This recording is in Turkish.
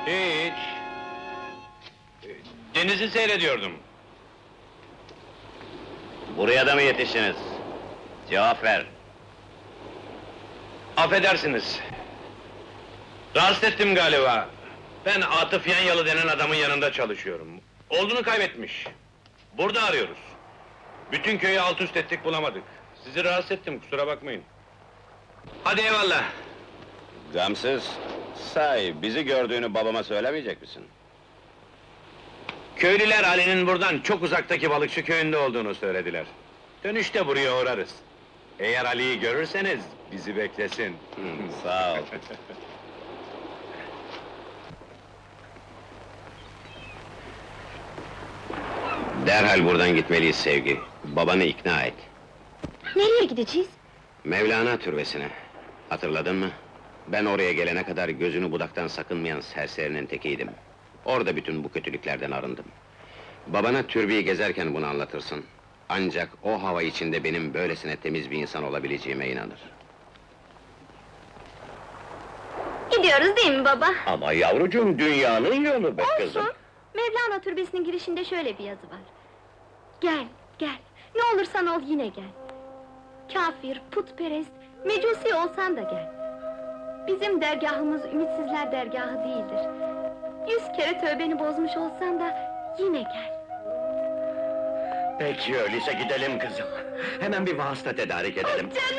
Hiç. Denizi seyrediyordum. Buraya da mı yetiştiniz? Cevap ver. Affedersiniz. Rahatsız ettim galiba. Ben Atıf Yanyalı denen adamın yanında çalışıyorum. Oğlunu kaybetmiş. Burada arıyoruz. Bütün köyü alt üst ettik, bulamadık. Sizi rahatsız ettim, kusura bakmayın. Hadi eyvallah. Gamsız, sahi bizi gördüğünü babama söylemeyecek misin? Köylüler Ali'nin buradan çok uzaktaki balıkçı köyünde olduğunu söylediler. Dönüşte buraya uğrarız. Eğer Ali'yi görürseniz, bizi beklesin. Sağ ol. Derhal buradan gitmeliyiz Sevgi. Babanı ikna et. Nereye gideceğiz? Mevlana türbesine. Hatırladın mı? Ben oraya gelene kadar gözünü budaktan sakınmayan serserinin tekiydim. Orada bütün bu kötülüklerden arındım. Babana türbeyi gezerken bunu anlatırsın. Ancak o hava içinde benim böylesine temiz bir insan olabileceğime inanır. Gidiyoruz değil mi baba? Ama yavrucuğum, dünyanın yolu be kızım. Olsun. Mevlana türbesinin girişinde şöyle bir yazı var. Gel, gel. Ne olursan ol yine gel. Kafir, putperest, mecusi olsan da gel. Bizim dergahımız ümitsizler dergahı değildir. 100 kere tövbeni bozmuş olsan da yine gel. Peki öyleyse gidelim kızım. Hemen bir vasıta tedarik edelim. Canım!